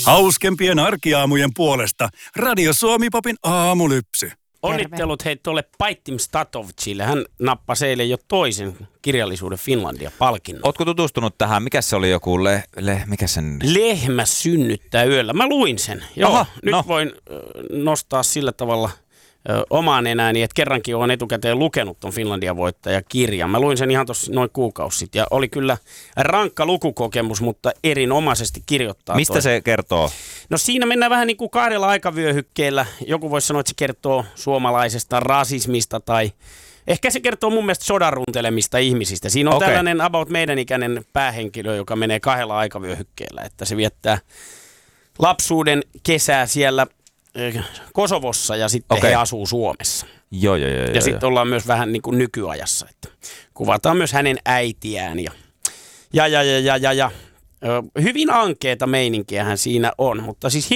Hauskempien arkiaamujen puolesta Radio Suomi-popin aamulypsy. Onnittelut hei tuolle Paitim Statovcille. Hän nappasi eilen jo toisen kirjallisuuden Finlandia-palkinnon. Ootko tutustunut tähän? Mikä se oli joku mikä sen? Lehmä synnyttää yöllä. Mä luin sen. Joo, Aha, nyt no. voin nostaa sillä tavalla omaan enääni, että kerrankin olen etukäteen lukenut ton Finlandia-voittajakirjan. Mä luin sen ihan tuossa noin kuukausi sitten ja oli kyllä rankka lukukokemus, mutta erinomaisesti kirjoittaa. Mistä se kertoo? No siinä mennään vähän niin kuin kahdella aikavyöhykkeellä. Joku voisi sanoa, että se kertoo suomalaisesta rasismista tai ehkä se kertoo mun mielestä sodan runtelemista ihmisistä. Siinä on tällainen about meidän ikäinen päähenkilö, joka menee kahdella aikavyöhykkeellä, että se viettää lapsuuden kesää siellä Kosovossa ja sitten he asuu Suomessa. Joo. Ja sitten ollaan myös vähän niin kuin nykyajassa, että kuvataan myös hänen äitiään ja hyvin ankeeta meininkiähän siinä on, mutta siis